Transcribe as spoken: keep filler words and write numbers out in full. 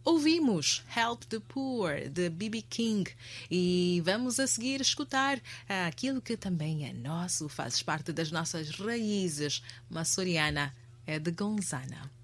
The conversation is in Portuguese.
Ouvimos Help the Poor, de B B King, e vamos a seguir escutar aquilo que também é nosso, faz parte das nossas raízes, uma açoriana, é de Gonzana.